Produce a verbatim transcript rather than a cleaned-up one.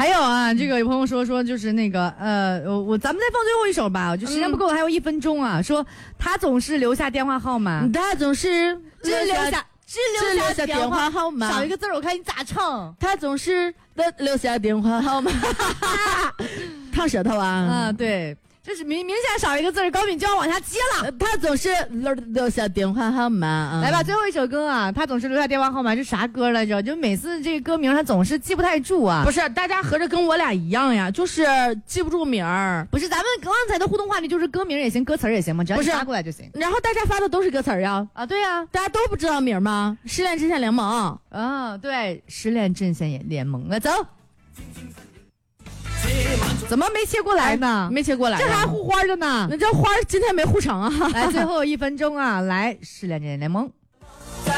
还有啊，这个有朋友说说就是那个呃，我我咱们再放最后一首吧，就时间不够了，还有一分钟啊。说他总是留下电话号码， 他总是只留下只留下电话号码， 少一个字我看你咋唱？ 他总是的留下电话号码，烫舌头啊！ 啊，对。这是明明显少一个字，高敏就要往下接了。 他总是留下电话号码、嗯， 来吧，最后一首歌啊，他总是留下电话号码，这啥歌来着？就每次这个歌名他总是记不太住啊。 不是，大家合着跟我俩一样呀，就是记不住名儿。 不是，咱们刚才的互动话题就是歌名也行，歌词也行嘛，只要你发过来就行。 然后大家发的都是歌词呀。 啊，对呀、啊， 大家都不知道名吗？失恋阵线联盟啊，对，失恋阵线联盟啊，走。怎么没切过来呢？ 没切过来， 这还护花着呢。 那这花今天没护成啊！ 来，最后一分钟啊，来失恋阵线联盟。